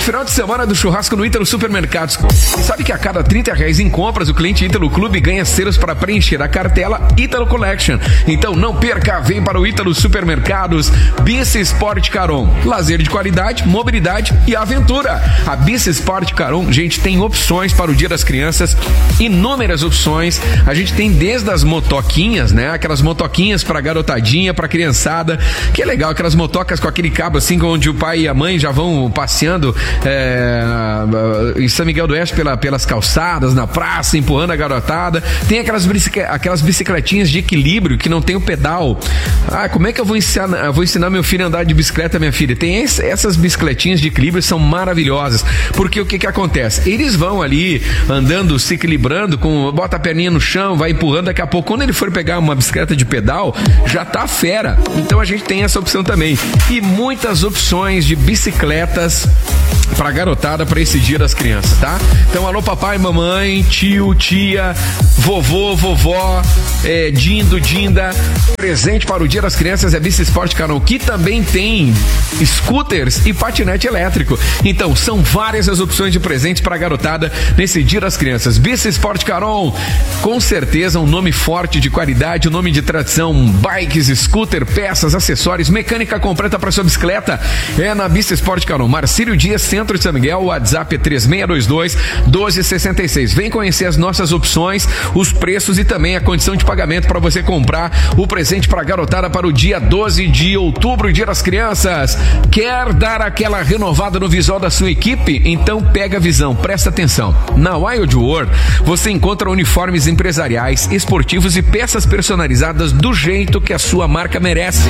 final de semana do churrasco no Ítalo Supermercados. E sabe que a cada R$30 em compras, o cliente Ítalo Clube ganha selos para preencher a cartela Ítalo Collection. Então não perca, vem para o Ítalo Supermercados. Bici Sport Caron, lazer de qualidade, mobilidade e aventura. A Bici Sport Caron, gente, tem opções para o Dia das Crianças, inúmeras opções. A gente tem desde as motoquinhas, né? Aquelas motoquinhas para garotadinha, para criançada, que é legal, aquelas motocas com aquele cabo assim, onde o pai e a mãe já vão passeando em São Miguel do Oeste pelas calçadas, na praça, empurrando a garotada. Tem aquelas bicicletinhas de equilíbrio que não tem o pedal. Como é que eu vou ensinar meu filho a andar de bicicleta, minha filha? Tem essas bicicletinhas de equilíbrio, são maravilhosas, porque o que acontece? Eles vão ali andando, se equilibrando, bota a perninha no chão, vai empurrando, daqui a pouco, quando ele for pegar uma bicicleta de pedal, já tá fera. Então a gente tem essa opção também. E muitas opções de bicicletas pra garotada, pra esse Dia das Crianças, tá? Então, alô papai, mamãe, tio, tia, vovô, vovó, dindo, dinda, presente para o Dia das Crianças é Bici Sport Caron, que também tem scooters e patinete elétrico. Então, são várias as opções de presentes para a garotada nesse Dia das Crianças. Bici Sport Caron, com certeza um nome forte de qualidade, um nome de tradição, bikes, scooter, peças, acessórios, mecânica completa para sua bicicleta, é na Bici Sport Caron. Marcílio Dias, Centro de São Miguel, o WhatsApp é 3622-1266. Vem conhecer as nossas opções, os preços e também a condição de pagamento para você comprar o presente para a garotada para o dia 12 de outubro, Dia das Crianças. Quer dar aquela renovada no visual da sua equipe? Então pega a visão, presta atenção. Na Wild World você encontra uniformes empresariais, esportivos e peças personalizadas do jeito que a sua marca merece.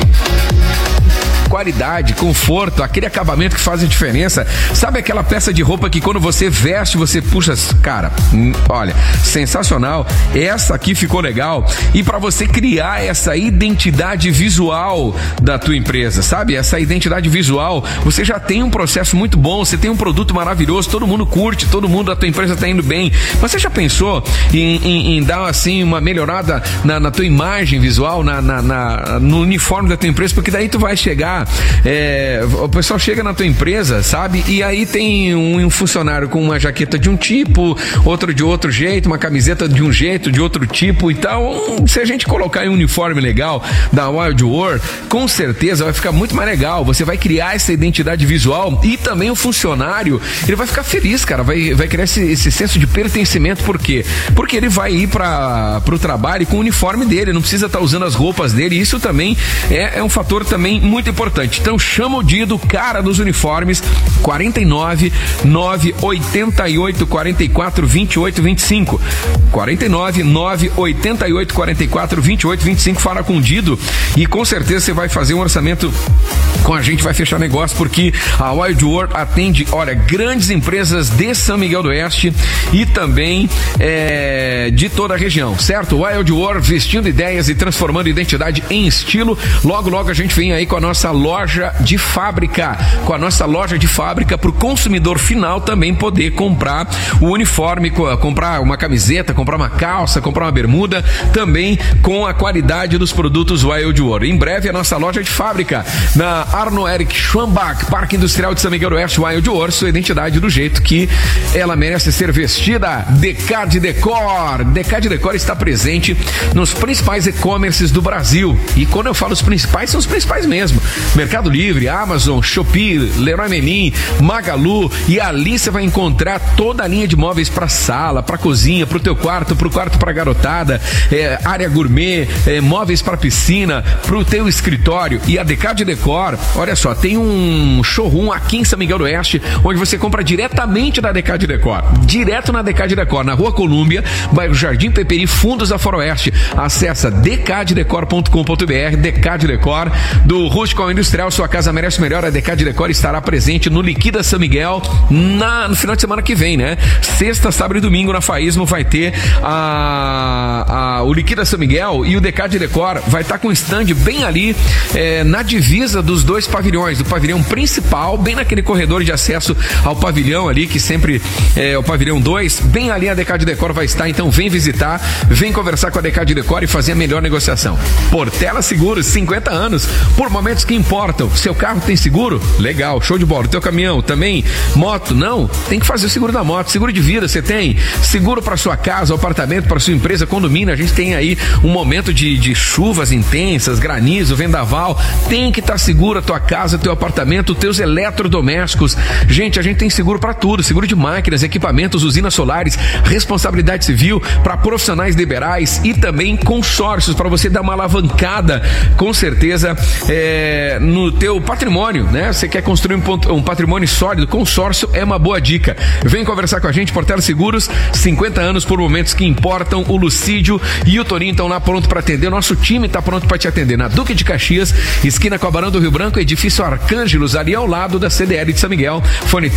Qualidade, conforto, aquele acabamento que faz a diferença. Sabe aquela peça de roupa que quando você veste, você puxa, cara, olha, sensacional. Essa aqui ficou legal. E para você criar essa identidade visual da tua empresa, sabe? Essa identidade visual, você já tem um processo muito bom, você tem um produto maravilhoso, todo mundo curte, todo mundo da tua empresa tá indo bem. Mas você já pensou em dar assim uma melhorada na tua imagem visual, no uniforme da tua empresa? Porque daí tu vai chegar, o pessoal chega na tua empresa, sabe? E aí tem um funcionário com uma jaqueta de um tipo, outro de outro jeito, uma camiseta de um jeito, de outro tipo. Então, se a gente colocar em um uniforme legal da Wild World, com certeza vai ficar muito mais legal. Você vai criar essa identidade visual e também o funcionário, ele vai ficar feliz, cara, vai criar esse senso de pertencimento. Por quê? Porque ele vai ir pro trabalho com o uniforme dele, não precisa estar usando as roupas dele. Isso também é um fator também muito importante. Então chama o dia do cara dos uniformes, 49 988 44 28 25, 49 988 44 28 25. Fala com o Dido e com certeza você vai fazer um orçamento com a gente, vai fechar negócio, porque a Wild World atende, olha, grandes empresas de São Miguel do Oeste e também de toda a região, certo? Wild World, vestindo ideias e transformando identidade em estilo. Logo, logo a gente vem aí com a nossa loja de fábrica, para o consumidor final também poder comprar o uniforme, comprar uma camiseta, comprar uma calça, comprar uma bermuda, também com a qualidade dos produtos Wild World. Em breve a nossa loja de fábrica na Arno Eric Schwambach, Parque Industrial de São Miguel do Oeste. Wild World, sua identidade do jeito que ela merece ser vestida. Decade Decor está presente nos principais e-commerces do Brasil, e quando eu falo os principais, são os principais mesmo: Mercado Livre, Amazon, Shopee, Leroy Merlin, Magalu. E ali você vai encontrar toda a linha de móveis para sala, para cozinha, para o teu quarto, para o quarto para garotada, área gourmet, móveis para piscina, para o teu escritório. E a Decade Decor, olha só, tem um showroom aqui em São Miguel do Oeste, onde você compra diretamente da Decade Decor, direto na Decade Decor, na Rua Colúmbia, bairro Jardim Peperi, Fundos da Foroeste. Acessa decadedecor.com.br. Decade Decor, do rústico ao industrial, sua casa merece melhor. A Decade Decor estará presente no Liquida São Miguel no final de semana que vem, né? Sexta, sábado e domingo na Faísmo vai ter o Liquida São Miguel, e o Decade Decor vai estar com um stand bem ali na divisa dos dois pavilhões, do pavilhão principal, bem naquele corredor de acesso ao pavilhão ali, que sempre é o pavilhão 2, bem ali a Decade Decor vai estar. Então vem visitar, vem conversar com a Decade Decor e fazer a melhor negociação. Portela Seguros, 50 anos, por momentos que importam. Seu carro tem seguro? Legal, show de bola. Teu caminhão também? Moto? Não? Tem que fazer o seguro da moto. Seguro de vida você tem? Seguro para sua casa, apartamento, para sua empresa, condomínio. A gente tem aí um momento de chuvas intensas, granizo, vendaval. Tem que estar seguro a tua casa, teu apartamento, teus eletrodomésticos. Gente, a gente tem seguro para tudo. Seguro de máquinas, equipamentos, usinas solares, responsabilidade civil para profissionais liberais e também consórcios para você dar uma alavancada, com certeza, no teu patrimônio, né? Você quer construir um patrimônio sólido, consórcio é uma boa dica. Vem conversar com a gente, Portela Seguros, 50 anos por momentos que importam. O Lucídio e o Toninho estão lá pronto para atender. Nosso time está pronto para te atender na Duque de Caxias, esquina com a Barão do Rio Branco, edifício Arcângelos, ali ao lado da CDL de São Miguel. Fone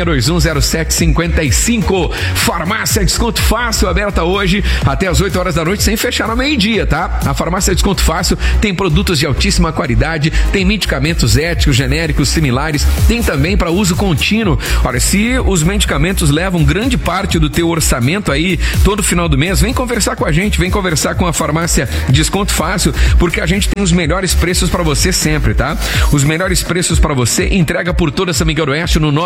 36210755. Farmácia Desconto Fácil, aberta hoje até as 8 horas da noite, sem fechar no meio-dia, tá? A Farmácia Desconto Fácil tem produtos de altíssima qualidade, tem medicamentos éticos, genéricos, similares, tem também para uso contínuo. Olha, se os medicamentos levam grande parte do teu orçamento aí todo final do mês, vem conversar com a gente, vem conversar com a Farmácia Desconto Fácil, porque a gente tem os melhores preços para você sempre, tá? Os melhores preços para você, entrega por toda São Miguel do Oeste no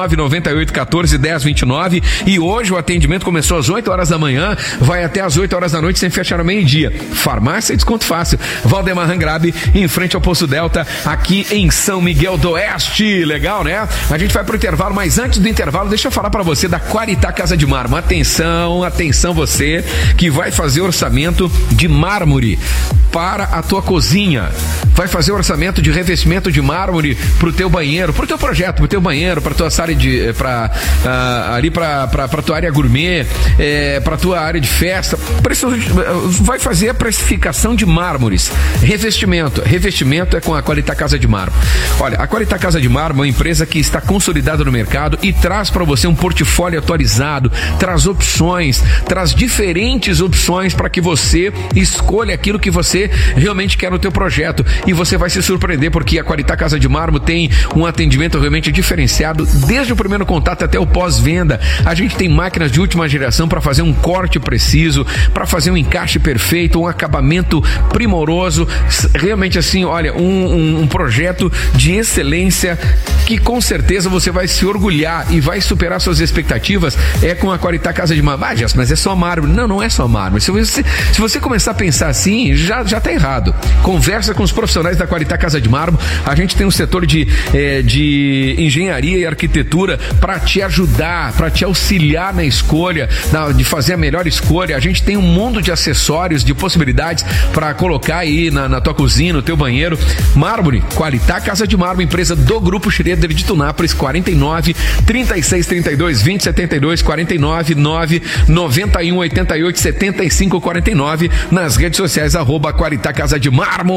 998141029, e hoje o atendimento começou às 8 horas da manhã, vai até às 8 horas da noite sem fechar no meio-dia. Farmácia Desconto Fácil, Valdemar Rangrabe, em frente ao Poço Delta, aqui em São Miguel do Oeste. Legal, né? A gente vai pro intervalo, mas antes do intervalo, deixa eu falar para você da Qualitá Casa de Mármore. Atenção, atenção você que vai fazer orçamento de mármore para a tua cozinha, vai fazer orçamento de revestimento de mármore pro teu banheiro, pro teu projeto, pro teu banheiro, pra tua área de, ali pra tua área gourmet, pra tua área de festa, vai fazer a precificação de mármores, revestimento é com a Qualitá Casa de Mármore. Olha, a Qualitá Casa de Mármore é uma empresa que está consolidada no mercado e traz para você um portfólio atualizado, traz opções, traz diferentes opções para que você escolha aquilo que você realmente quer no teu projeto, e você vai se surpreender, porque a Qualitá Casa de Mármore tem um atendimento realmente diferenciado, desde o primeiro contato até o pós-venda. A gente tem máquinas de última geração para fazer um corte preciso, para fazer um encaixe perfeito, um acabamento primoroso, realmente assim, olha, um projeto de excelência que com certeza você vai se orgulhar e vai superar suas expectativas. É com a Qualitá Casa de Mármore. Ah, Jess, mas é só mármore. Não é só mármore. Se você começar a pensar assim, já tá errado. Conversa com os profissionais da Qualitá Casa de Mármore. A gente tem um setor de engenharia e arquitetura para te ajudar, para te auxiliar na escolha, de fazer a melhor escolha. A gente tem um mundo de acessórios, de possibilidades para colocar aí na tua cozinha, no teu banheiro. Mármore, Qualitá Casa de Mármore, empresa do Grupo Schroeder de Tunápolis, 49 36 32 20 72, 49 9 91 88 75 49, nas redes sociais, @Qualitá Casa de Mármore.